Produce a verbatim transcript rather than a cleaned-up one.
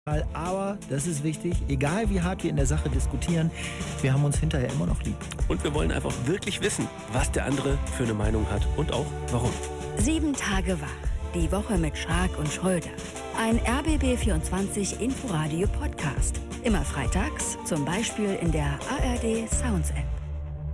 Aber, das ist wichtig, egal wie hart wir in der Sache diskutieren, wir haben uns hinterher immer noch lieb. Und wir wollen einfach wirklich wissen, was der andere für eine Meinung hat und auch warum. Sieben Tage wach. Die Woche mit Schrag und Schröder. Ein R B B vierundzwanzig Inforadio Podcast. Immer freitags, zum Beispiel in der A R D Sounds App.